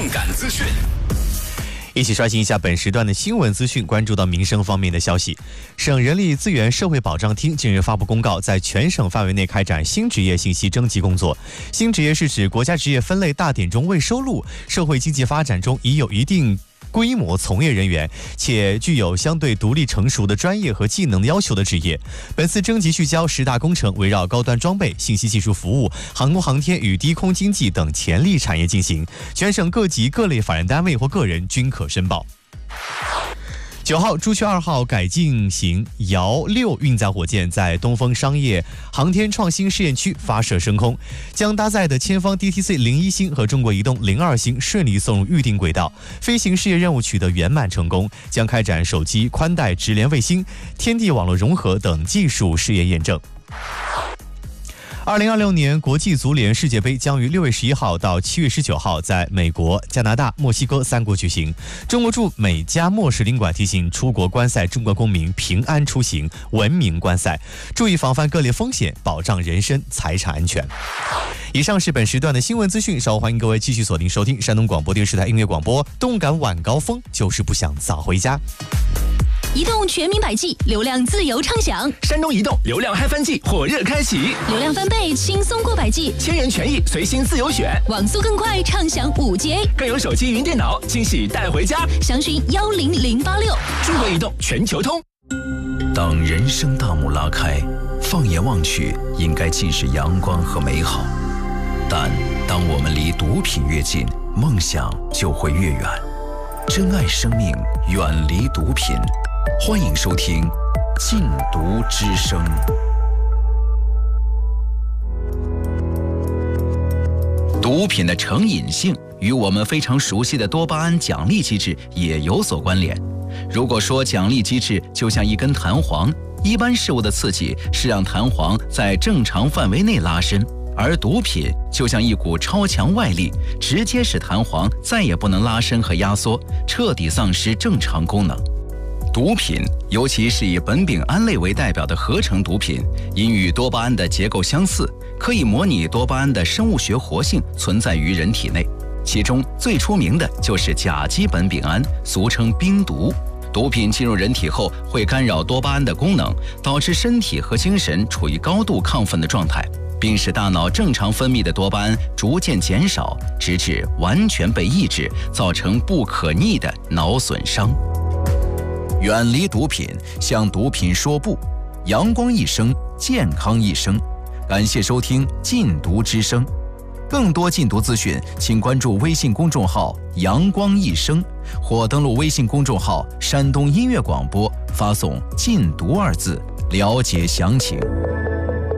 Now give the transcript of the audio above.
感资讯。 一起刷新一下本时段的新闻资讯，关注到民生方面的消息。省人力资源社会保障厅近日发布公告，在全省范围内开展新职业信息征集工作。新职业是指国家职业分类大典中未收录、社会经济发展中已有一定规模从业人员，且具有相对独立成熟的专业和技能要求的职业。本次征集聚焦10大工程，围绕高端装备、信息技术服务、航空航天与低空经济等潜力产业进行。全省各级各类法人单位或个人均可申报。9号，朱雀2号改进型遥6运载火箭在东风商业航天创新试验区发射升空，将搭载的千方 DTC-01 星和中国移动02星顺利送入预定轨道，飞行试验任务取得圆满成功，将开展手机宽带直连卫星、天地网络融合等技术试验验证。2026年国际足联世界杯将于6月11号到7月19号在美国、加拿大、墨西哥3国举行。中国驻美加墨使领馆提醒出国观赛中国公民平安出行，文明观赛，注意防范各类风险，保障人身财产安全。以上是本时段的新闻资讯，稍后欢迎各位继续锁定收听山东广播电视台音乐广播，动感晚高峰，就是不想早回家。 移动全民百 G， 流量自由畅享。 山东移动流量嗨翻季火热开启， 流量翻倍，轻松过百 G， 千元权益随心自由选， 网速更快，畅享5G， 更有手机云电脑惊喜带回家。 详询10086。 中国移动全球通。 当人生大幕拉开，放眼望去，应该尽是阳光和美好。但当我们离毒品越近，梦想就会越远。珍爱生命，远离毒品。欢迎收听《禁毒之声》。毒品的成瘾性与我们非常熟悉的多巴胺奖励机制也有所关联。如果说奖励机制就像一根弹簧，一般事物的刺激是让弹簧在正常范围内拉伸，而毒品就像一股超强外力，直接使弹簧再也不能拉伸和压缩，彻底丧失正常功能。毒品，尤其是以苯丙胺类为代表的合成毒品，因与多巴胺的结构相似，可以模拟多巴胺的生物学活性存在于人体内。其中最出名的就是甲基苯丙胺，俗称冰毒。毒品进入人体后，会干扰多巴胺的功能，导致身体和精神处于高度亢奋的状态，并使大脑正常分泌的多巴胺逐渐减少，直至完全被抑制，造成不可逆的脑损伤。远离毒品，向毒品说不，阳光一生，健康一生。感谢收听禁毒之声，更多禁毒资讯请关注微信公众号阳光一生，或登录微信公众号山东音乐广播，发送禁毒2字了解详情。